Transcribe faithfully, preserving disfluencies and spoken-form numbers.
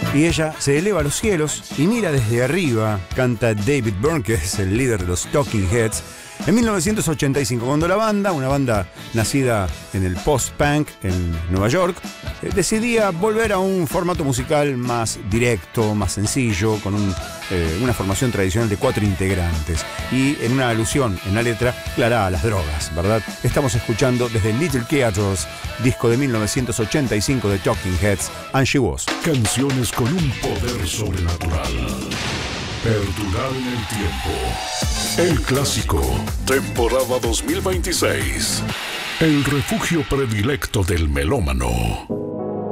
Y ella se eleva a los cielos y mira desde arriba, canta David Byrne, que es el líder de los Talking Heads, en mil novecientos ochenta y cinco, cuando la banda, una banda nacida en el post-punk en Nueva York, eh, decidía volver a un formato musical más directo, más sencillo, con un, eh, una formación tradicional de cuatro integrantes. Y en una alusión en la letra clara a las drogas, ¿verdad? Estamos escuchando desde Little Theatres, disco de mil novecientos ochenta y cinco de Talking Heads, And She Was. Canciones con un poder sobrenatural. Perdurar en el tiempo. El clásico. Temporada dos mil veintiséis. El refugio predilecto del melómano.